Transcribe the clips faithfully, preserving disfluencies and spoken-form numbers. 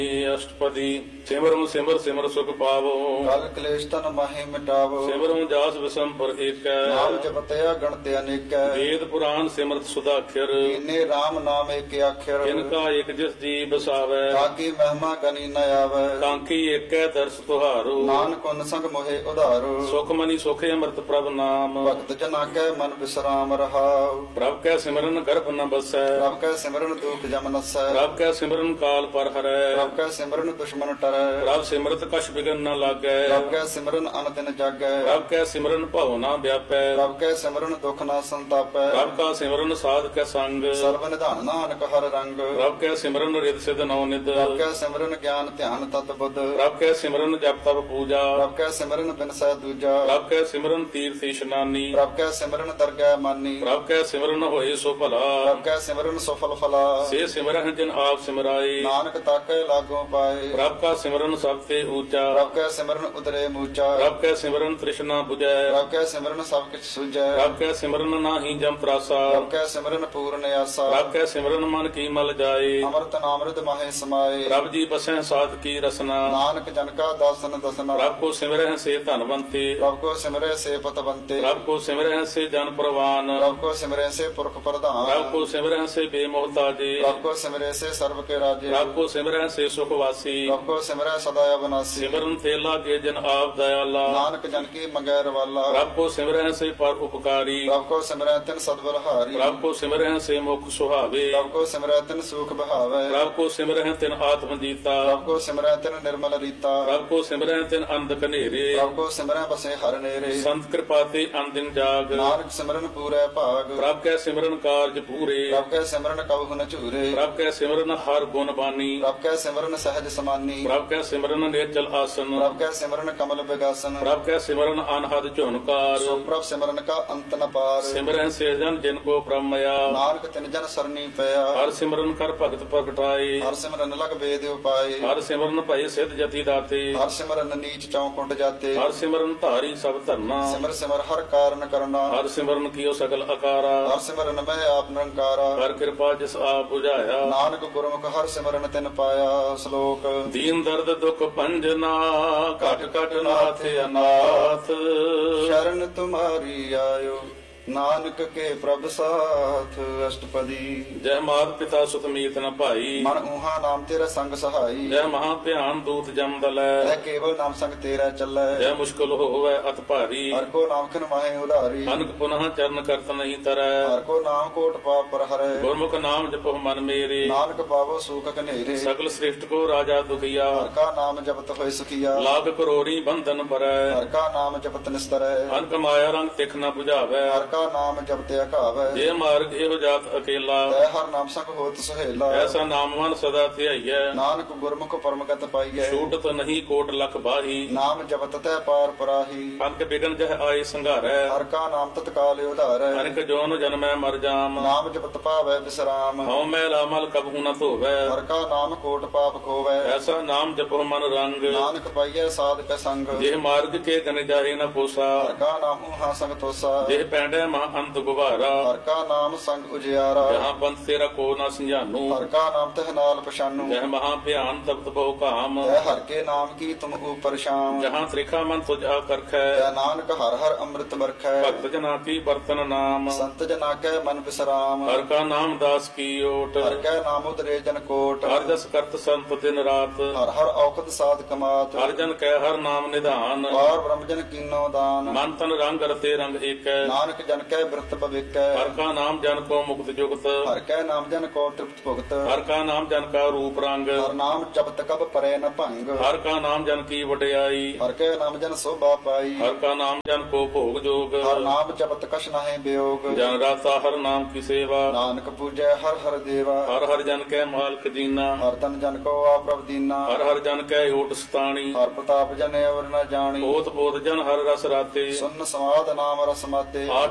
ਅਸ਼ਟਪਦੀ ਸਿਮਰੁ ਸਿਮਰ ਸਿਮਰ ਸੁਖ ਪਾਵੋ। ਕਲ ਕਲੇਸ਼ ਤਨ ਮਾਹੇ ਮਿਟਾਵੋ। ਸਿਮਰੁ ਜਾਸ ਵਿਸੰਪਰ ਏਕੈ। ਨਾਮ ਜਪਤਿਆ ਗਣਤ ਅਨੇਕੈ। ਵੇਦ ਪੁਰਾਨ ਸਿਮਰਤ ਸੁਦਾਖਰ। ਕੀਨੇ RAM ਨਾਮ ਏਕ ਅੱਖਰ। ਜਿਨਕਾ ਇਕ ਜਿਸ ਜੀ ਬਸਾਵੈ। ਤਾਕੀ ਮਹਿਮਾ ਗਨੀ ਨ ਆਵੈ। ਕਾਂਕੀ ਏਕੈ ਦਰਸ ਤੁਹਾਰੂ। ਨਾਨਕ ਉਨ ਸੰਗ ਮੋਹਿ ਉਧਾਰੂ। ਸੁਖ ਮਨੀ ਸੁਖੇ ਅੰਮ੍ਰਿਤ ਪ੍ਰਭ ਨਾਮ। ਭਗਤ ਜਨਾ ਕੈ ਮਨ ਵਿਸਰਾਮ ਰਹਾਉ। ਪ੍ਰਭ ਕੈ ਸਿਮਰਨ ਗਰਭ ਨ ਬਸੈ। ਪ੍ਰਭ ਕੈ ਸਿਮਰਨ ਦੁਖ ਜਮ ਨਸੈ। ਪ੍ਰਭ ਕੈ ਸਿਮਰਨ ਕਾਲ ਪਰ ਹਰੈ। ਪ੍ਰਭ ਕੈ ਸਿਮਰਨ ਦੁਸ਼ਮਨ ਟਰੈ। ਪ੍ਰਭ ਸਿਮਰਤ ਕਛ ਬਿਗਨ ਨ ਲਾਗੈ। ਪ੍ਰਭ ਕੈ ਸਿਮਰਨ ਅਨ ਦਿਨ ਜਾਗੈ। ਪ੍ਰਭ ਕੈ ਸਿਮਰਨ ਭਉ ਨ ਵਿਆਪੈ। ਪ੍ਰਭ ਕੈ ਸਿਮਰਨ ਦੁਖ ਨ ਸੰਤਾਪੈ। ਪ੍ਰਭ ਕਾ ਸਿਮਰਨ ਸਾਧ ਕੈ ਸੰਗ। ਸਰਬ ਨਿਧਾਨ ਨਾਨਕ ਹਰ ਰੰਗ। ਪ੍ਰਭ ਕੈ ਸਿਮਰਨ ਰਿਦ ਸਿਧ ਨਉ ਨਿਧ। ਪ੍ਰਭ ਕੈ ਸਿਮਰਨ ਗਿਆਨ ਧਿਆਨ ਤਤ ਬੁੱਧ। ਪ੍ਰਭ ਕੈ ਸਿਮਰਨ ਜਪ ਤਪ ਪੂਜਾ। ਪ੍ਰਭ ਕੈ ਸਿਮਰਨ ਬਿਨਸੈ ਦੂਜਾ। ਪ੍ਰਭ ਕੈ ਸਿਮਰਨ ਤੀਰਥ ਇਸ਼ਨਾਨੀ। ਪ੍ਰਭ ਕੈ ਸਿਮਰਨ ਦਰਗਹਿ ਮਾਨੀ। ਪ੍ਰਭ ਕੈ ਸਿਮਰਨ ਹੋਏ ਸੋ ਭਲਾ। ਪ੍ਰਭ ਕੈ ਸਿਮਰਨ ਸਫਲ ਫਲਾ। ਸੇ ਸਿਮਰਨ ਜਿਨ ਆਪ ਸਿਮਰਾਏ। ਨਾਨਕ ਤਾਕੈ ਲਾਗੋ ਪਾਏ। ਪ੍ਰਭ ਕਾ ਸਿਮਰਨ ਸਭ ਤੇ ਊਚਾ। ਪ੍ਰਭ ਕੈ ਸਿਮਰਨ ਉਦਰੇ ਮੂਚਾ। ਪ੍ਰਭ ਕੈ ਸਿਮਰਨ ਤ੍ਰਿਸ਼ਨਾ 부ਜੈ। ਪ੍ਰਭ ਕੈ ਸਿਮਰਨ ਸਭ ਕਿਛ ਸੁਝੈ। ਪ੍ਰਭ ਕੈ ਸਿਮਰਨ ਨਾਹੀ ਜਮ ਤਰਾਸਾ। ਪ੍ਰਭ ਕੈ ਸਿਮਰਨ ਪੂਰਨ ਆਸਾ। ਪ੍ਰਭ ਕੈ ਸਿਮਰਨ ਮਨ ਕੀ ਮਲ ਜਾਏ। ਅੰਮ੍ਰਿਤ ਨਾਮ੍ਰਿਤ ਮਾਹੇ ਸਮਾਏ। ਪ੍ਰਭ ਜੀ ਬਸੈ ਸਾਧ ਕੀ ਰਸਨਾ। ਨਾਨਕ ਜਨ ਕਾ ਦਾਸਨ ਦਸਨਾ। ਪ੍ਰਭ ਕੋ ਸਿਮਰਹਿ ਸੇ ਧਨਵੰਤੇ। ਪ੍ਰਭ ਕੋ ਸਿਮਰੈ ਸੇ ਪਤਵੰਤੇ। ਪ੍ਰਭ ਕੋ ਸਿਮਰਹਿ ਸੇ ਜਨ ਪ੍ਰਵਾਨ। ਪ੍ਰਭ ਕੋ ਸਿਮਰੈ ਸੇ ਪੁਰਖ ਪ੍ਰਧਾਨ। ਪ੍ਰਭ ਕੋ ਸਿਮਰਹਿ ਸੇ ਬੇਮੋਹਤਾਜੇ। ਪ੍ਰਭ ਕੋ ਸਿਮਰੈ ਸੇ ਸਰਬ ਕੇ ਰਾਜੇ। ਪ੍ਰਭ ਕੋ ਸਿਮਰਹਿ ਸੇ ਸੁਖ ਵਾਸੀ। ਪ੍ਰਭ ਕੋ ਸਿਮਰੈ ਸਦਾ ਅਬਨਾਸੀ। ਸਿਮਰਨ ਤੇ ਲਾਗੇ ਜਨ ਆਪ ਦਇਆਲਾ। ਨਾਨਕ ਜਨ ਕੀ ਮੰਗੈ ਰਵਾਲਾ। ਪ੍ਰਭ ਕੋ ਸਿਮਰਹਿ ਸੇ ਪਰ ਉਪਕਾਰੀ। ਪ੍ਰਭ ਕੋ ਸਿਮਰੈ ਤਿਨ ਸਦਬਲਹਾਰੀ। ਪ੍ਰਭ ਕੋ ਸਿਮਰਹਿ ਸੇ ਮੁਖ ਸੁਹਾਵੇ। ਪ੍ਰਭ ਕੋ ਸਿਮਰੈ ਤਿਨ ਸੂਖ ਬਹਾਵੈ। ਪ੍ਰਭ ਕੋ ਸਿਮਰਹਿ ਤਿਨ ਆਤਮ ਜੀਤਾ। ਪ੍ਰਭ ਕੋ ਸਿਮਰੈ ਤਿਨ ਨਿਰਮਲ ਰੀਤਾ। ਪ੍ਰਭ ਕੋ ਸਿਮਰਹਿ ਤਿਨ ਅੰਧ ਕਨੇਰੇ। ਪ੍ਰਭ ਕੋ ਸਿਮਰੈ ਬਸੇ ਹਰ ਨੇਰੇ। ਸੰਤ ਕਿਰਪਾ ਤੇ ਅੰਦਿਨ ਜਾਗ। ਨਾਨਕ ਸਿਮਰਨ ਪੂਰੈ ਭਾਗ। ਪ੍ਰਭ ਕੈ ਸਿਮਰਨ ਕਾਰਜ ਪੂਰੇ। ਪ੍ਰਭ ਕੈ ਸਿਮਰਨ ਕਬਹੁ ਨ ਝੂਰੇ। ਪ੍ਰਭ ਕੈ ਸਿਮਰਨ ਹਰ ਗੁਣ ਬਾਨੀ। ਪ੍ਰਭ ਕੈ ਸਿਮਰਨ ਸਹਿਜ ਸਮਾਨੀ। ਪ੍ਰਭ ਕੈ ਸਿਮਰਨ ਨਿਰਜਲ ਆਸਨ। ਪ੍ਰਭ ਕੈ ਸਿਮਰਨ ਕਮਲ ਬਿਗਾਸਨ। ਪ੍ਰਭ ਕੈ ਸਿਮਰਨ ਅਨਹਦ ਝੁਨਕਾਰ। ਸੋ ਪ੍ਰਭ ਸਿਮਰਨ ਕਾ ਅੰਤ ਨ ਪਾਰ। ਸਿਮਰਨ ਸੇ ਜਨ ਜਿਨ ਕੋ ਪ੍ਰਮਇਆ। ਨਾਨਕ ਤਿਨ ਜਨ ਸਰਨੀ ਪਿਆ। ਹਰ ਸਿਮਰਨ ਕਰ ਭਗਤ ਪ੍ਰਗਟਾਏ। ਹਰ ਸਿਮਰਨ ਲਗ ਵੇਦ ਉਪਾਏ। ਹਰ ਸਿਮਰਨ ਭਏ ਸਿਧ ਜਤੀ ਦਾਤੇ। ਹਰ ਸਿਮਰਨ ਨੀਚ ਚੌਕੁੰਟ ਜਾਤੇ। ਹਰ ਸਿਮਰਨ ਧਾਰੀ ਸਭ ਧਰਨਾ। ਸਿਮਰ ਸਿਮਰ ਹਰ ਕਾਰਨ ਕਰਨਾ। ਹਰ ਸਿਮਰਨ ਕੀਓ ਸਗਲ ਆਕਾਰਾ। ਹਰ ਸਿਮਰਨ ਮੈਂ ਆਪ ਨਿਰੰਕਾਰਾ। ਹਰ ਕਿਰਪਾ ਜਿਸ ਆਪ 부ਝਾਇਆ। ਨਾਨਕ ਗੁਰਮੁਖ ਹਰ ਸਿਮਰਨ ਤਿਨ ਪਾਇਆ। ਸ਼ਲੋਕ ਦੀਨ ਦਰਦ ਦੁਖ ਭੰਜਨਾ ਘਟ ਘਟ ਨਾਥ ਅਨਾਥ। ਸ਼ਰਨ ਤੁਮਾਰੀ ਆਇਓ ਨਾਨਕ ਕੇ ਪ੍ਰਭ ਸਾਥ। ਅਸ਼ਟਪਦੀ ਜੈ ਮਾਤ ਪਿਤਾ ਸੁਤ ਮੀਤ ਨ ਭਾਈ। ਮਨ ਊਹਾ ਨਾਮ ਤੇਰਾ ਸੰਗ ਸਹਾਈ। ਜੈ ਮਹਾ ਭਿਆਨ ਦੂਤ ਜਮ ਲੈ ਦਲੈ। ਕੇਵਲ ਨਾਮ ਸੰਗ ਤੇਰਾ ਚੱਲੈ। ਜੈ ਮੁਸ਼ਕਲ ਹੋਵੈ ਅਤ ਭਾਰੀ। ਹਰ ਕੋ ਨਾਮ ਖਿਨ ਮਾਹੇ ਉਧਾਰੀ। ਅਨਕ ਪੁਨః ਚਰਨ ਕਰਤ ਨਹੀਂ ਤਰੈ। ਹਰ ਕੋ ਨਾਮ ਕੋਟ ਪਾਪ ਪਰ ਹਰੈ। ਗੁਰਮੁਖ ਨਾਮ ਜਪੋ ਮਨ ਮੇਰੇ। ਨਾਨਕ ਪਾਵੋ ਸੂਖ ਕਨੇਰੇ। ਸਗਲ ਸ੍ਰਿਸ਼ਟ ਕੋ ਰਾਜਾ ਦੁਖੀਆ। ਹਰ ਕਾ ਨਾਮ ਜਪਤ ਹੋਏ ਸੁਖੀਆ। ਲਾਗ ਕਰੋੜੀ ਬੰਧਨ ਪਰੈ। ਹਰ ਕਾ ਨਾਮ ਜਪਤ ਨਿਸਤਰੈ। ਅਨਕ ਮਾਇਆ ਰੰਗ ਤਿਖ ਨ 부ਝਾਵੈ। ਹਰ ਕਾ ਨਾਮ ਜਪਤ ਅਘਾਵੈ। ਜੇ ਮਾਰਗ ਇਹੋ ਜਾਤ ਅਕੇਲਾ। ਤੈ ਹਰ ਨਾਮ ਸੰਗ ਹੋਤ ਸੁਹੇਲਾ। ਐਸਾ ਨਾਮ ਮਨ ਸਦਾ ਧਿਆਈਐ। ਨਾਨਕ ਗੁਰਮੁਖ ਪਰਮਗਤ ਪਾਈਐ। ਛੂਟਤ ਨਹੀਂ ਕੋਟ ਲਖ ਬਾਹੀ। ਨਾਮ ਜਪਤ ਤੈ ਪਾਰ ਪਰਾਹੀ। ਅਨਕ ਬਿਗਨ ਜਹ ਆਏ ਸੰਘਾਰੈ। ਹਰ ਕਾ ਨਾਮ ਤਤਕਾਲ ਉਧਾਰੈ। ਅਨਕ ਜੋਨ ਜਨਮੈ ਮਰ ਜਾਮ। ਨਾਮ ਜਪਤ ਪਾਵੈ ਵਿਸਰਾਮ। ਹਉ ਮੈਲਾ ਮਲ ਕਬਹੂ ਨ ਧੋਵੈ। ਹਰ ਕਾ ਨਾਮ ਕੋਟ ਪਾਪ ਖੋਵੈ। ਐਸਾ ਨਾਮ ਜਪੋ ਮਨ ਰੰਗ। ਨਾਨਕ ਪਾਈਐ ਸਾਧਕ ਸੰਗ। ਜਿਹ ਮਾਰਗ ਕੇ ਗਨ ਜਾਹੇ ਨ ਕੋਸਾ। ਹਰ ਕਾ ਨਾਮ ਊਹਾ ਸੰਗ ਤੋਸਾ। ਜਿਹ ਪੈਂਡੈ ਮਾ ਅੰਤ ਗੁਬਾਰਾ। ਹਰ ਕਾ ਨਾਮ ਸੰਗ ਉਜਿਆਰਾ। ਜਹਾਂ ਪੰਥ ਤੇਰਾ ਕੋ ਨ ਸੰਝਾਨੂ। ਹਰ ਕਾ ਨਾਮ ਤਹ ਨਾਲ ਪਛਾਨੂ। ਜਹ ਮਹਾ ਭਿਆਨ ਤਪਤ ਬਹੁ ਕਾਮ। ਤੈ ਹਰ ਕੇ ਨਾਮ ਕੀ ਤੁਮ ਉਪਰ ਸ਼ਾਮ। ਜਹਾਂ ਤ੍ਰਿਖਾ ਮਨ ਤੁਝ ਆ ਕਰਖੈ। ਤੈ ਨਾਨਕ ਹਰ ਹਰ ਅੰਮ੍ਰਿਤ ਵਰਖੈ। ਭਗਤ ਜਨਾ ਕੀ ਬਰਤਨ ਨਾਮ। ਸੰਤ ਜਨਾ ਕੈ ਮਨ ਵਿਸਰਾਮ। ਹਰ ਕਾ ਨਾਮ ਦਾਸ ਕੀ ਓਟ। ਹਰ ਕੈ ਨਾਮ ਉਦਰੇ ਜਨ ਕੋਟ। ਹਰ ਜਸ ਕਰਤ ਸੰਤ ਦਿਨ ਰਾਤ। ਹਰ ਹਰ ਔਖਦ ਸਾਧ ਕਮਾਤ। ਹਰ ਜਨ ਕੈ ਹਰ ਨਾਮ ਨਿਧਾਨ। ਪਾਰ ਬ੍ਰਹਮ ਜਨ ਕੀਨੋ ਦਾਨ। ਮਨ ਤਨ ਰੰਗ ਰਤੇ ਰੰਗ ਏਕੈ। ਨਾਨਕ ਜਨ ਕੈ ਬਿਰਤ ਭਵਿਕੈ। ਹਰ ਕਾ ਨਾਮ ਜਨ ਕੋ ਮੁਕਤ ਜੁਗਤ। ਹਰ ਕੈ ਨਾਮ ਜਨ ਕੋ ਤ੍ਰਿਪਤ ਭੁਗਤ। ਹਰ ਕਾ ਨਾਮ ਜਨ ਕਾ ਰੂਪ ਰੰਗ। ਹਰ ਨਾਮ ਜਪਤ ਕਬ ਪਰੈ ਨ ਭੰਗ। ਹਰ ਕਾ ਨਾਮ ਜਨ ਕੀ ਵਡਿਆਈ। ਹਰ ਕੈ ਨਾਮ ਜਨ ਸੋਭਾ ਪਾਈ। ਹਰ ਕਾ ਨਾਮ ਜਨ ਕੋ ਭੋਗ ਜੋਗ। ਹਰ ਨਾਮ ਜਪਤ ਕਛ ਨਾਹਿ ਬਿਯੋਗ। ਜਨ ਰਾਤਾ ਹਰ ਨਾਮ ਕੀ ਸੇਵਾ। ਨਾਨਕ ਪੂਜੈ ਹਰ ਹਰ ਦੇਵਾ। ਹਰ ਹਰ ਜਨ ਕੈ ਮਾਲਕ ਦੀਨਾ। ਹਰ ਤਨ ਜਨ ਕੋ ਆਪ ਪ੍ਰਭ ਦੀਨਾ। ਹਰ ਹਰ ਜਨ ਕੈ ਓਟ ਸਤਾਣੀ। ਹਰ ਪ੍ਰਤਾਪ ਜਨ ਅਵਰ ਨ ਜਾਣੀ। ਓਤ ਬੋਧ ਜਨ ਹਰ ਰਸ ਰਾਤੇ। ਸੁਨ ਸਮਾਦ ਨਾਮ ਰਸ ਮਾਤੇ। ਆਠ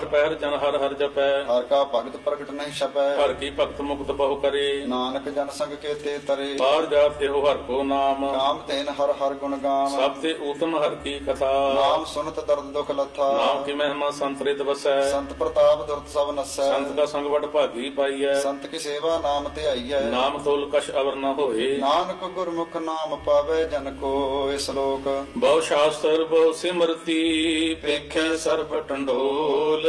ਪਹਿਰ ਜਨ ਹਰ ਹਰ ਜਪੈ ਹਰ ਕਾ ਭਗਤ ਪ੍ਰਗਟ ਨਹੀਂ ਛਪੈ ਹਰ ਕੀ ਭਗਤ ਮੁਕਤ ਬਹੁ ਕਰੇ ਨਾਨਕ ਜਨ ਸੰਗ ਕੇ ਤੇ ਤਰੇ ਬਾਹਰ ਜਾਤ ਇਹੋ ਹਰ ਕੋ ਨਾਮ ਕਾਮ ਤੇਨ ਹਰ ਹਰ ਗੁਣ ਗਾਮ ਸਭ ਤੇ ਊਤਮ ਹਰ ਕੀ ਕਥਾ ਨਾਮ ਸੁਨਤ ਦਰਦ ਦੁਖ ਲੱਥਾ ਨਾਮ ਕੀ ਮਹਿਮਾ ਸੰਤਰਿਤ ਵਸੈ ਸੰਤ ਪ੍ਰਤਾਪ ਦੁਰਤ ਸਭ ਨਸੈ ਸੰਤ ਦਾ ਸੰਗ ਵਡ ਭਾਗੀ ਪਾਈਐ ਸੰਤ ਕੀ ਸੇਵਾ ਨਾਮ ਤੇ ਆਈਐ ਨਾਮ ਤੋਲ ਕਛ ਅਵਰ ਨ ਹੋਏ ਨਾਨਕ ਗੁਰਮੁਖ ਨਾਮ ਪਾਵੇ ਜਨ ਕੋ ਇਸ ਲੋਕ ਬਹੁ ਸ਼ਾਸਤਰ ਬਹੁ ਸਿਮਰਤੀ ਪੇਖੈ ਸਰਬ ਟੰਡੋਲ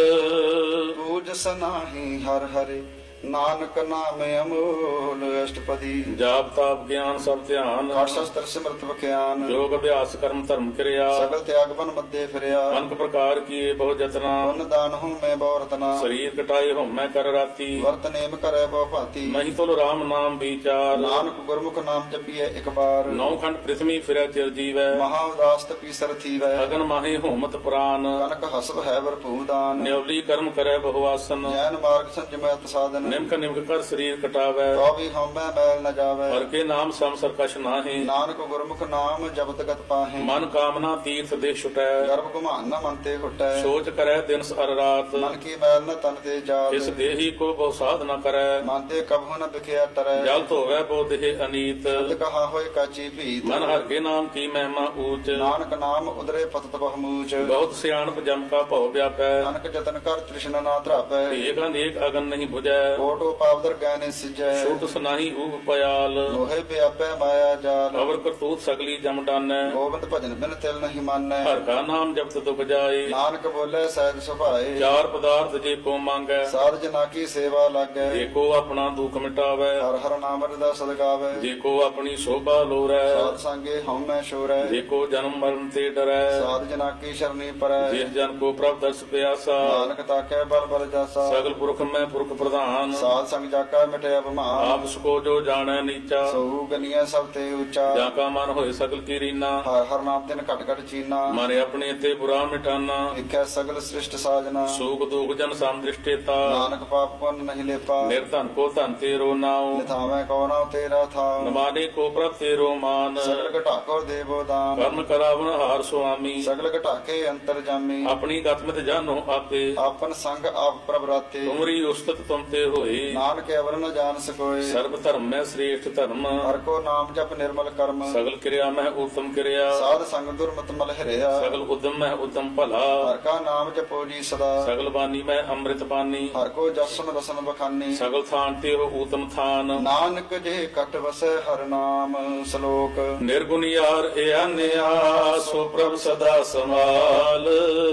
ਪੂਜ ਸਨਾਹੀ ਹਰ ਹਰਿ ਨਾਨਕ ਨਾਮ ਅਮੋਲ ਅਸ਼ਟਪਦੀ ਜਾਪ ਤਾਪ ਗਿਆਨ ਸਭ ਧਿਆਨ ਅਠ ਸ਼ਸਤਰ ਸਿਮਰਤ ਬਖਿਆਨ ਯੋਗ ਅਭਿਆਸ ਕਰਮ ਧਰਮ ਕਿਰਿਆ ਸਗਲ ਤਿਆਗ ਬਨ ਮੱਦੇ ਫਿਰਿਆ ਅਨਕ ਪ੍ਰਕਾਰ ਕੀਏ ਬਹੁ ਜਤਨਾ ਪੁੰਨ ਦਾਨ ਹੂੰ ਮੈਂ ਬਹੁ ਰਤਨਾ ਸਰੀਰ ਕਟਾਏ ਹਉਮੈ ਕਰ ਰਾਤੀ ਵਰਤ ਨੇਮ ਕਰੈ ਬਹੁ ਭਾਤੀ ਨਹੀਂ ਤੁਲ ਰਾਮ ਨਾਮ ਵਿਚਾਰ ਨਾਨਕ ਗੁਰਮੁਖ ਨਾਮ ਜਪੀਐ ਇੱਕ ਬਾਰ ਨੌ ਖੰਡ ਪ੍ਰਿਥਵੀ ਫਿਰੈ ਚਿਰ ਜੀਵੈ ਮਹਾ ਉਦਾਸ ਤਪੀ ਸਰ ਥੀਵੈ ਅਗਨ ਮਾਹੇ ਹੋਮਤ ਪ੍ਰਾਨ ਕਨਕ ਹਸਬ ਹੈ ਵਰਪੂ ਦਾਨ ਨਿਉਲੀ ਕਰਮ ਕਰੈ ਬਹੁ ਆਸਨ ਜੈਨ ਮਾਰਗ ਸੰਜਮੈ ਸਾਧਨ ਨਿਮਕ ਨਿਮਕ ਕਰ ਸਰੀਰ ਕਟਾਵੈ ਤੋ ਵੀ ਹਉਮੈ ਮੈਲ ਨ ਜਾਵੈ ਹਰ ਕੇ ਨਾਮ ਸਮ ਸਰਕਸ਼ ਨਾਹੀ ਨਾਨਕ ਗੁਰਮੁਖ ਨਾਮ ਜਪਤ ਗਤ ਪਾਹੇ ਮਨ ਕਾਮਨਾ ਤੀਰਥ ਦੇ ਛੁਟੈ ਗਰਭ ਗੁਮਾਨ ਨ ਮਨ ਤੇ ਹੁਟੈ ਸੋਚ ਕਰੈ ਦਿਨ ਅਰ ਰਾਤ ਮਨ ਕੀ ਮੈਲ ਨ ਤਨ ਤੇ ਜਾਲ ਇਸ ਦੇਹੀ ਕੋ ਬਹੁ ਸਾਧ ਨ ਕਰੈ ਮਨ ਤੇ ਕਬਹੁ ਨ ਬਿਖਿਆ ਟਰੈ ਜਲ ਧੋਵੈ ਬਹੁ ਦੇਹ ਅਨੀਤ ਸ਼ਬਦ ਕਹਾ ਹੋਏ ਕਾਚੀ ਭੀਤ ਮਨ ਹਰ ਕੇ ਨਾਮ ਕੀ ਮਹਿਮਾ ਊਚ ਨਾਨਕ ਨਾਮ ਉਦਰੇ ਪਤਤ ਬਹੁਮੂਚ ਬਹੁਤ ਸਿਆਣਪ ਜਮ ਕਾ ਭਉ ਵਿਆਪੈ ਨਾਨਕ ਜਤਨ ਕਰ ਤ੍ਰਿਸ਼ਨਾ ਨਾ ਧਰਾਪੈ ਏਕ ਅਨੇਕ ਅਗਨ ਨਹੀਂ 부ਜੈ ਕੋਟੋ ਪਾਵਦਰ ਗੈਨੇ ਸਿਜੈ ਛੁਟ ਸੁਨਾਹੀ ਊਪ ਪਿਆਲ ਲੋਹੇ ਵਿਆਪੈ ਮਾਇਆ ਜਾਲ ਅਵਰ ਕਰਤੂਤ ਸਗਲੀ ਜਮ ਡਾਨੈ ਗੋਬਿੰਦ ਭਜਨ ਬਿਨ ਤਿਲ ਨਹੀਂ ਮਾਨੈ ਹਰ ਕਾ ਨਾਮ ਜਪਤ ਦੁਖ ਜਾਏ ਨਾਨਕ ਬੋਲੇ ਸਹਿਜ ਸੁਭਾਏ ਚਾਰ ਪਦਾਰਥ ਜੇ ਕੋ ਮੰਗੈ ਸਾਧ ਜਨਾ ਕੀ ਸੇਵਾ ਲਾਗੈ ਜੇ ਕੋ ਆਪਣਾ ਦੁਖ ਮਿਟਾਵੈ ਹਰ ਹਰ ਨਾਮ ਰਦਾ ਸਦਗਾਵੇ ਜੇ ਕੋ ਆਪਣੀ ਸ਼ੋਭਾ ਲੋਰੈ ਸਾਧ ਸੰਗੇ ਹਉਮੈ ਸ਼ੋਰੈ ਜੇ ਕੋ ਜਨਮ ਮਰਨ ਤੇ ਡਰੈ ਸਾਧ ਜਨਾ ਕੀ ਸ਼ਰਨੀ ਪਰੈ ਜਿਸ ਜਨ ਕੋ ਪ੍ਰਭ ਦਰਸ ਪਿਆਸਾ ਨਾਨਕ ਤਾਕੈ ਬਲ ਬਲ ਜਾਸਾ ਸਗਲ ਪੁਰਖ ਮੈਂ ਪੁਰਖ ਪ੍ਰਧਾਨ ਸਾਧ ਸੰਗ ਜਾਕਾ ਮਿਟਿਆ ਬਿਮਾਰ ਆਪ ਸਕੋ ਜੋ ਜਾਣੈ ਨੀਚਾ ਸੋ ਗਨੀਐ ਸਭ ਤੇ ਉੱਚਾ ਜਾਂ ਕਾ ਮਨ ਹੋਏ ਸਗਲ ਕੀ ਰੀਨਾ ਹਰ ਹਰ ਨਾਮ ਤਿਨ ਘਟ ਘਟ ਚੀਨਾ ਮਨ ਆਪਣੇ ਤੇ ਬੁਰਾ ਮਿਟਾਨਾ ਦੇਖੈ ਸਗਲ ਸ੍ਰਿਸ਼ਟ ਸਾਜਨਾ ਸੂਖ ਦੁਖ ਜਨ ਸਮ ਦ੍ਰਿਸ਼ਟੇਤਾ ਨਾਨਕ ਪਾਪ ਪੁੰਨ ਨਹੀਂ ਲੇਪਾ ਨਿਰਧਨ ਕੋ ਧਨ ਤੇਰੋ ਨਾਉ ਨਿਥਾਵੇਂ ਕੋ ਨਾਮ ਤੇਰਾ ਥਾਉ ਨਮਾਨੇ ਕੋ ਪ੍ਰਭ ਤੇਰੋ ਮਾਨ ਸਗਲ ਘਟਾਕੋ ਦੇਵੋ ਦਾਨ ਕਰਮ ਕਰਾਵਨ ਹਾਰ ਸੁਆਮੀ ਸਗਲ ਘਟਾਕੇ ਅੰਤਰ ਜਾਮੀ ਆਪਣੀ ਗਤਮਿਤ ਜਾਨੋ ਆਪੇ ਆਪਨ ਸੰਗ ਆਪ ਪ੍ਰਭ ਰਾਤੇ ਤੁਮਰੀ ਉਸਤਤ ਤੁਮ ਤੇ ਹੋਏ ਨਾਨਕ ਅਵਰ ਨ ਜਾਣ ਸਕੋਏ ਸਰਬ ਧਰਮ ਮੈਂ ਸ੍ਰੇਸ਼ਟ ਧਰਮ ਹਰ ਕੋ ਨਾਮ ਜਪ ਨਿਰਮਲ ਕਰਮ ਸਗਲ ਕਿਰਿਆ ਮੈਂ ਉਤਮ ਕਿਰਿਆ ਸਾਧ ਸੰਗ ਦੁਰਮਤ ਮਲ ਹਰਿਆ ਸਗਲ ਉਦਮ ਮੈਂ ਉਦਮ ਭਲਾ ਹਰ ਕਾ ਨਾਮ ਜਪੋ ਜੀ ਸਦਾ ਸਗਲ ਬਾਨੀ ਮੈਂ ਅੰਮ੍ਰਿਤ ਪਾਨੀ ਹਰ ਕੋ ਜਸਨ ਰਸਨ ਬਖਾਨੀ ਸਗਲ ਥਾਨ ਤੇ ਹੋ ਊਤਮ ਥਾਨ ਨਾਨਕ ਜੇ ਕਟ ਵਸੈ ਹਰ ਨਾਮ ਸ਼ਲੋਕ ਨਿਰਗੁਣ ਯਾਰ ਇਆਨਿਆ ਸੋ ਪ੍ਰਭ ਸਦਾ ਸਮਾਲ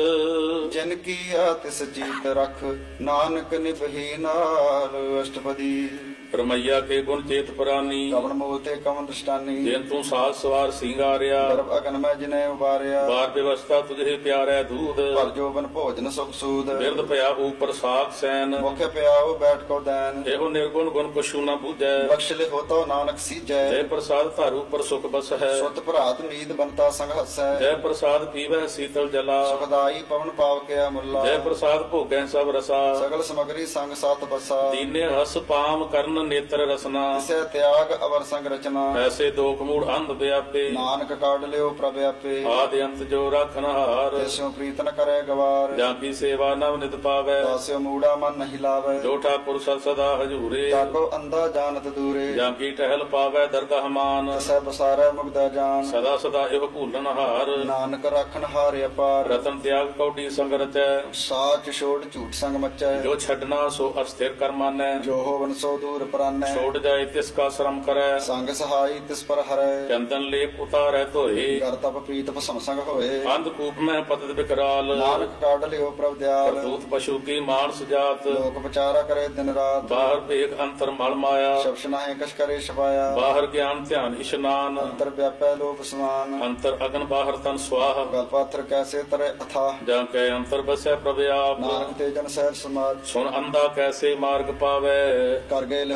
ਜਿਨ ਕੀਆ ਤਿਸ ਜੀਤ ਰਖ ਨਾਨਕ ਨਿਭੀ ਨਾਲ ਅਸ਼ਟਪਦੀ ਰਮਈਆ ਕੇ ਗੁਣ ਚੇਤ ਪ੍ਰਾਨੀ ਕਵਨ ਮੂਲ ਤੇ ਕਵਨ ਦ੍ਰਿਸ਼ਟਾਨੀ ਜਿਨ ਤੂੰ ਸਾਜ ਸਵਾਰ ਸਿੰਗਾਰਿਆ ਗਰਭ ਅਗਨ ਮੈਂ ਜਿਨੇ ਉਬਾਰਿਆ ਬਾਰ ਵਿਵਸਥਾ ਤੁਝੇ ਪਿਆਰੈ ਦੂਧ ਭਰ ਜੋਬਨ ਭੋਜਨ ਸੁਖ ਸੂਦ ਬਿਰਦ ਭਇਆ ਉਪਰ ਸਾਖ ਸੈਨ ਮੁਖ ਪਿਆਓ ਬੈਠ ਕੋ ਦੈਨ ਇਹੋ ਨਿਰਗੁਣ ਗੁਣ ਕਛੂ ਨਾ ਬੂਝੈ ਬਖਸ਼ ਲੇ ਹੋਤੋ ਨਾਨਕ ਸੀਜੈ ਜੈ ਪ੍ਰਸਾਦ ਧਾਰੂ ਪਰ ਸੁਖ ਬਸ ਹੈ ਸੁਤ ਭਰਾਤ ਨੀਦ ਬੰਤਾ ਸੰਗ ਹਸੈ ਜੈ ਪ੍ਰਸਾਦ ਪੀਵੈ ਸੀਤਲ ਜਲਾ ਸੁਖਦਾਈ ਪਵਨ ਪਾਵ ਕਿਆ ਮੁੱਲਾ ਜੈ ਪ੍ਰਸਾਦ ਭੋਗੈ ਸਭ ਰਸਾ ਸਗਲ ਸਮਗਰੀ ਸੰਗ ਸਾਤ ਬਸਾ ਦੀਨੇ ਹਸ ਪਾਮ ਕਰਨ ਨੇਤਰ ਰਸਨਾ ਤਿਸੈ ਤਿਆਗ ਅਵਰ ਸੰਗ ਰਚਨਾ ਐਸੇ ਦੋਖ ਮੂੜ ਅੰਧ ਵਿਆਪੇ ਨਾਨਕ ਕਾਢ ਲਿਓ ਪ੍ਰਭ ਆਪੇ ਆਦ ਅੰਤ ਜੋ ਰੱਖਨ ਹਾਰ ਤਿਸਿਓ ਪ੍ਰੀਤ ਨ ਕਰੇ ਗਵਾਰ ਜਾਂ ਕੀ ਸੇਵਾ ਨਵ ਨਿਤ ਪਾਵੈ ਦਾਸਿਓ ਮੂੜਾ ਮਨ ਨਹੀਂ ਲਾਵੇ ਜੋ ਠਾਕੁਰ ਸਦ ਸਦਾ ਹਜੂਰੇ ਤਾਕੋ ਅੰਧਾ ਜਾਣਤ ਦੂਰੇ ਜਾਂ ਕੀ ਟਹਿਲ ਪਾਵੈ ਦਰਗਾਹ ਮਾਨ ਤਿਸੈ ਬਸਾਰੈ ਮੁਗਦਾ ਜਾਨ ਸਦਾ ਸਦਾ ਇਹੋ ਭੂਲਨ ਹਾਰ ਨਾਨਕ ਰਾਖਨ ਹਾਰ ਅਪਾਰ ਰਤਨ ਤਿਆਗ ਕੌਡੀ ਸੰਗ ਰਚੈ ਸਾਚ ਛੋੜ ਝੂਠ ਸੰਗ ਮਚੈ ਜੋ ਛੱਡਣਾ ਸੋ ਅਸਥਿਰ ਕਰਮਾਨੈ ਜੋ ਹੋਵਨ ਸੋ ਦੂਰ ਪਰਾਨੈ ਛੋੜ ਜਾਏ ਤਿਸ ਕਾ ਸ਼ਰਮ ਕਰੈ ਸੰਗ ਸਹਾਈ ਤਿਸ ਪਰ ਹਰੈ ਚੰਦਨ ਲੇਪ ਉਤਾਰੈ ਧੋਏ ਕਰ ਤਪ ਪ੍ਰੀਤ ਭਸਮ ਸੰਗ ਹੋਏ ਅੰਧ ਕੂਪ ਮੈਂ ਪਤਿਤ ਵਿਕਰਾਲ ਨਾਨਕ ਕਾਢ ਲਿਓ ਪ੍ਰਭ ਦਿਆਲ ਕਰਤੂਤ ਪਸ਼ੂ ਕੀ ਮਾਨਸ ਜਾਤ ਲੋਕ ਵਿਚਾਰਾ ਕਰੇ ਦਿਨ ਰਾਤ ਬਾਹਰ ਭੇਖ ਅੰਤਰ ਮਲ ਮਾਇਆ ਸ਼ਬਸ਼ ਨਾਹੇ ਕਛ ਕਰੇ ਛਪਾਇਆ ਬਾਹਰ ਗਿਆਨ ਧਿਆਨ ਇਸ਼ਨਾਨ ਅੰਤਰ ਵਿਆਪੈ ਲੋਕ ਸਮਾਨ ਅੰਤਰ ਅਗਨ ਬਾਹਰ ਤਨ ਸਵਾਹ ਗਲ ਪਾਤਰ ਕੈਸੇ ਤਰੇ ਅਥਾ ਜਾਂ ਕੈ ਅੰਤਰ ਬਸੈ ਪ੍ਰਭ ਆਪ ਨਾਨਕ ਤੇ ਜਨ ਸਹਿਜ ਸਮਾਜ ਸੁਣ ਅੰਧਾ ਕੈਸੇ ਮਾਰਗ ਪਾਵੈ ਕਰ ਗਏ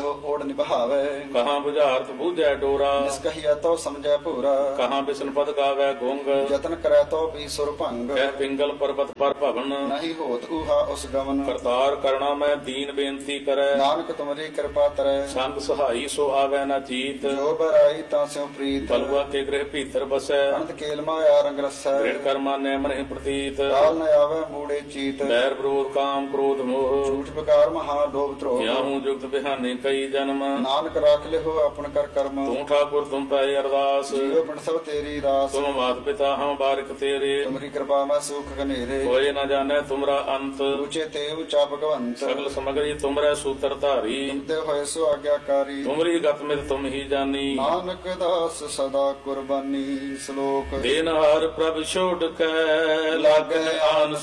ਲਿਓ ਓੜ ਨਿਭਾਵੇ ਕਹਾਂ ਬੁਝਾਰਤ ਬੂਝੈ ਡੋਰਾ ਜਿਸ ਕਹੀਐ ਤੋ ਸਮਝੈ ਭੂਰਾ ਕਹਾਂ ਬਿਸ਼ਨ ਪਦ ਗਾਵੈ ਗੁੰਗ ਯਤਨ ਕਰੈ ਤੋ ਵੀ ਸੁਰ ਭੰਗ ਕਹਿ ਪਿੰਗਲ ਪਰਬਤ ਪਰ ਭਵਨ ਨਹੀਂ ਹੋਤ ਊਹਾ ਉਸ ਗਮਨ ਕਰਤਾਰ ਕਰਣਾ ਮੈਂ ਦੀਨ ਬੇਨਤੀ ਕਰੈ ਨਾਨਕ ਤੁਮਰੀ ਕਿਰਪਾ ਤਰੈ ਸੰਗ ਸਹਾਈ ਸੋ ਆਵੈ ਨਾ ਜੀਤ ਜੋ ਬਰਾਈ ਤਾਂ ਸਿਉ ਪ੍ਰੀਤ ਬਲਵਾ ਕੇ ਗ੍ਰਹਿ ਭੀਤਰ ਬਸੈ ਅਨੰਤ ਕੇਲ ਮਾਇਆ ਰੰਗ ਰਸੈ ਦ੍ਰਿੜ ਕਰਮਾ ਨੈ ਮਨਹਿ ਪ੍ਰਤੀਤ ਕਾਲ ਨ ਆਵੈ ਮੂੜੇ ਚੀਤ ਬੈਰ ਵਿਰੋਧ ਕਾਮ ਕ੍ਰੋਧ ਮੋਹ ਝੂਠ ਬਕਾਰ ਮਹਾ ਲੋਭ ਧਰੋਹ ਕਿਆ ਹੂੰ ਜੁਗਤ ਬਿਹਾਨੇ ਕਈ ਜਨਮ ਨਾਨਕ ਰਾਖ ਲਿਓ ਆਪਨ ਕਰ ਕਰਮ ਤੂੰ ਠਾਕੁਰ ਤੁਮ ਪੈ ਅਰਦਾਸ ਜੀਵ ਪਿੰਡ ਸਭ ਤੇਰੀ ਰਾਸ ਤੁਮ ਮਾਤ ਪਿਤਾ ਹਮ ਬਾਰਿਕ ਤੇਰੇ ਤੁਮਰੀ ਕਿਰਪਾ ਮੈਂ ਸੁਖ ਘਨੇਰੇ ਹੋਏ ਨਾ ਜਾਣੈ ਤੁਮਰਾ ਅੰਤ ਉੱਚੇ ਤੇ ਉੱਚਾ ਭਗਵੰਤ ਸਗਲ ਸਮਗਰੀ ਤੁਮਰੇ ਸੂਤਰ ਧਾਰੀ ਤੁਮਤੇ ਹੋਏ ਸੋ ਆਗਿਆਕਾਰੀ ਤੁਮਰੀ ਗਤ ਮਿਤ ਤੁਮ ਹੀ ਜਾਨੀ ਨਾਨਕ ਦਾਸ ਸਦਾ ਕੁਰਬਾਨੀ ਸ਼ਲੋਕ ਦੇਨਹਾਰ ਪ੍ਰਭ ਛੋੜ ਕੇ ਲਾਗੈ ਆਨ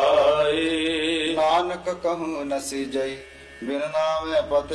ਸੁਆਈ ਨਾਨਕ ਕਹੂੰ ਨਸੀ ਜਈ ਬਿਨ ਨਾਮੇ ਪਤ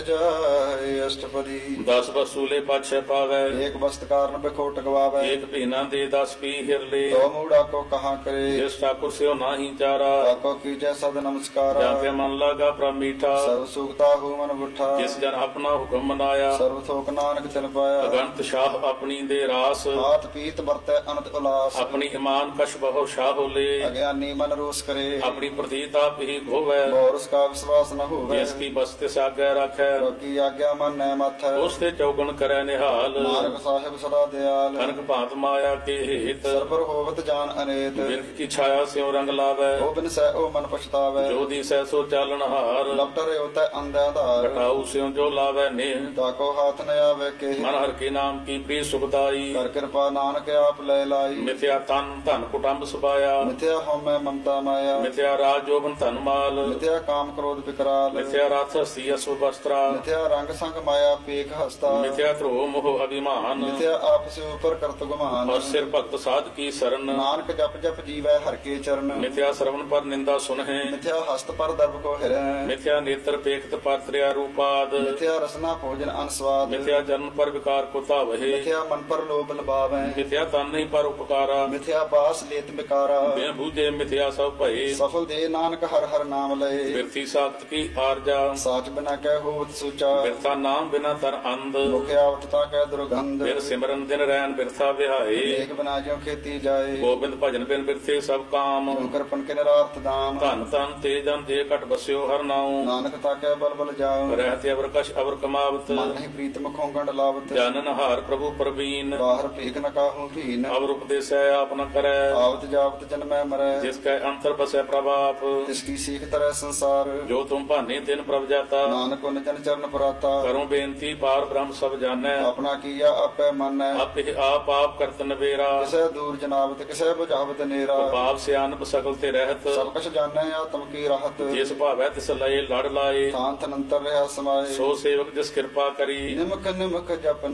ਜਾਏ ਅਸ਼ਟਪਦੀ ਦਸ ਵਸੂਲੇ ਪਾਛੈ ਪਾਵੈ ਏਕ ਬਸਤ ਕਾਰਨ ਬਿਖੋਟ ਗਵਾਵੇ ਏਕ ਭੀਨਾ ਦੇ ਦਸ ਪੀ ਹਿਰਲੇ ਤੋ ਮੂੜਾ ਕੋ ਕਹਾ ਕਰੇ ਜਿਸ ਠਾਕੁਰ ਸਿਓ ਨਾਹੀ ਚਾਰਾ ਤਾਕੋ ਕੀਜੈ ਸਦ ਨਮਸਕਾਰ ਜਾਂ ਤੇ ਮਨ ਲਾਗਾ ਪ੍ਰਭ ਮੀਠਾ ਸਰਬ ਸੁਖਤਾ ਹੂ ਮਨ ਬੁੱਠਾ ਜਿਸ ਜਨ ਆਪਣਾ ਹੁਕਮ ਮਨਾਇਆ ਸਰਬ ਥੋਕ ਨਾਨਕ ਤਿਲ ਪਾਇਆ ਅਗੰਤ ਸ਼ਾਹ ਆਪਣੀ ਦੇ ਰਾਸ ਹਾਥ ਪੀਤ ਵਰਤੈ ਅਨੰਤ ਉਲਾਸ ਆਪਣੀ ਇਮਾਨ ਕਸ਼ ਬਹੁ ਸ਼ਾਹ ਹੋਲੇ ਅਗਿਆਨੀ ਮਨ ਰੋਸ ਕਰੇ ਆਪਣੀ ਪ੍ਰਤੀਤ ਆਪ ਹੀ ਗੋਵੈ ਬੋਰਸ ਕਾ ਵਿਸ਼ਵਾਸ ਨ ਹੋਵੇ ਜਿਸ ਕੀ ਬਸਤੇ ਸਾਗੈ ਰਾਖੈ ਕੀ ਆਗਿਆ ਮਨ ਨੈ ਮਥੈ ਉਸ ਤੇ ਚੌਗਣ ਕਰੈ ਨਿਹਾਲ ਨਾਨਕ ਸਾਹਿਬ ਸਦਾ ਦਿਆਲ ਕਨਕ ਭਾਂਤ ਮਾਇਆ ਕੇ ਹੇਤ ਸਰਬਰ ਹੋਵਤ ਜਾਨ ਅਨੇਤ ਬਿਰਖ ਕੀ ਛਾਇਆ ਸਿਉ ਰੰਗ ਲਾਵੈ ਉਹ ਬਿਨ ਸਹਿ ਉਹ ਮਨ ਪਛਤਾਵੇ ਜੋ ਦੀ ਸਹਿ ਸੋ ਚਾਲਣ ਹਾਰ ਲਪਟਰੇ ਉਤੈ ਅੰਧਾ ਧਾਰ ਘਟਾਉ ਸਿਉ ਜੋ ਲਾਵੈ ਨੇ ਤਾਕੋ ਹਾਥ ਨ ਆਵੇ ਕੇ ਮਨ ਹਰ ਕੇ ਨਾਮ ਕੀ ਪ੍ਰੀ ਸੁਖਦਾਈ ਕਰ ਕਿਰਪਾ ਨਾਨਕ ਆਪ ਲੈ ਲਾਈ ਮਿਥਿਆ ਤਨ ਧਨ ਕੁਟੰਬ ਸੁਭਾਇਆ ਮਿਥਿਆ ਹਉਮੈ ਮਮਤਾ ਮਾਇਆ ਮਿਥਿਆ ਰਾਜ ਜੋਬਨ ਧਨ ਮਾਲ ਮਿਥਿਆ ਕਾਮ ਕ੍ਰੋਧ ਵਿਕਰਾਲ ਮਿਥਿਆ ਰਥ ਹਸਤੀ ਅਸੁ ਵਸਤਰਾ ਮਿਥਿਆ ਰੰਗ ਸੰਗ ਮਾਇਆ ਪੇਖ ਹਸਤਾ ਮਿਥਿਆ ਧਰੋ ਮੋਹ ਅਭਿਮਾਨ ਮਿਥਿਆ ਆਪਸ ਉਪਰ ਕਰਤ ਗੁਮਾਨ ਔਰ ਸਿਰ ਭਗਤ ਸਾਧ ਕੀ ਸਰਨ ਨਾਨਕ ਜਪ ਜਪ ਜੀਵੈ ਹਰ ਕੇ ਚਰਨ ਮਿਥਿਆ ਸਰਵਨ ਪਰ ਨਿੰਦਾ ਸੁਨਹਿ ਮਿਥਿਆ ਹਸਤ ਪਰ ਦਰਬ ਕੋ ਹਿਰੈ ਮਿਥਿਆ ਨੇਤਰ ਪੇਖਤ ਪਰ ਤ੍ਰਿਆ ਰੂਪਾਦ ਮਿਥਿਆ ਰਸਨਾ ਭੋਜਨ ਅਨਸਵਾਦ ਮਿਥਿਆ ਜਨਮ ਪਰ ਵਿਕਾਰ ਕੋ ਧਾਵਹਿ ਮਿਥਿਆ ਮਨ ਪਰ ਲੋਭ ਲਬਾਵੈ ਮਿਥਿਆ ਤਨ ਨਹੀਂ ਪਰ ਉਪਕਾਰਾ ਮਿਥਿਆ ਬਾਸ ਲੇਤ ਬਿਕਾਰਾ ਬਿਨ ਬੂਝੇ ਮਿਥਿਆ ਸਭ ਭਏ ਸਫਲ ਦੇ ਨਾਨਕ ਹਰ ਹਰ ਨਾਮ ਲਏ ਬਿਰਥੀ ਸਾਖਤ ਕੀ ਆਰਜਾ ਸਾਚ ਬਿਨਾ ਕਹਿ ਹੋਵਤ ਸੂਚਾ ਬਿਰਥਾ ਨਾਮ ਬਿਨਾ ਤਰ ਅੰਧ ਮੁਖ ਆਵਤ ਤਾ ਕਹਿ ਦੁਰਗੰਧ ਬਿਰ ਸਿਮਰਨ ਦਿਨ ਰੈਨ ਬਿਰਥਾ ਵਿਹਾਏ ਏਕ ਬਿਨਾ ਜਿਉ ਖੇਤੀ ਜਾਏ ਗੋਬਿੰਦ ਭਜਨ ਬਿਨ ਬਿਰਥੇ ਸਭ ਕਾਮ ਸ਼ੰਕਰ ਪਨ ਕੇ ਨਿਰਾਰਥ ਦਾਮ ਧਨ ਧਨ ਤੇ ਜਨ ਦੇ ਘਟ ਬਸਿਓ ਹਰ ਨਾਉ ਨਾਨਕ ਤਾ ਕਹਿ ਬਲ ਬਲ ਜਾਉ ਰਹਿਤ ਅਵਰ ਕਛ ਅਵਰ ਕਮਾਵਤ ਮਨ ਨਹੀਂ ਪ੍ਰੀਤ ਮੁਖੋਂ ਗੰਡ ਲਾਵਤ ਜਾਨਨ ਹਾਰ ਪ੍ਰਭੂ ਪ੍ਰਵੀਨ ਬਾਹਰ ਭੀਖ ਨ ਕਾਹੂ ਭੀਨ ਅਵਰ ਉਪਦੇਸੈ ਆਪ ਨ ਕਰੈ ਆਵਤ ਜਾਵਤ ਜਨਮੈ ਮਰੈ ਜਿਸ ਕੈ ਅੰਤਰ ਬਸੈ ਪ੍ਰਭਾਪ ਤਿਸ ਕੀ ਸੀਖ ਤਰੈ ਸੰਸਾਰ ਜੋ ਤੁਮ ਭਾਨੇ ਤਿਨ ਪ੍ਰਭ ਜਾਤਾ ਨਾਨਕ ਉਨ ਜਨ ਚਰਨ ਪਰਾਤਾ ਕਰੋ ਬੇਨਤੀ ਪਾਰ ਬ੍ਰਹਮ ਸਭ ਜਾਣੈ ਆਪਣਾ ਕੀਆ ਆਪੈ ਮੰਨੈ ਆਪੇ ਆਪ ਆਪ ਕਰਤ ਨਵੇਰਾ ਕਿਸੈ ਦੂਰ ਜਨਾਵਤ ਕਿਸੈ ਬੁਝਾਵਤ ਨੇਰਾ ਪਾਪ ਸਿਆਨਪ ਸਕਲ ਤੇ ਰਹਿਤ ਸਭ ਕਛ ਜਾਣੈ ਆਤਮ ਕੀ ਰਾਹਤ ਜਿਸ ਭਾਵੈ ਤਿਸ ਲਏ ਲੜ ਲਾਏ ਥਾਨ ਥਨੰਤਰ ਰਹਾ ਸਮਾਏ ਸੋ ਸੇਵਕ ਜਿਸ ਕਿਰਪਾ ਕਰੀ ਨਿਮਕ ਨਿਮਕ ਜਪ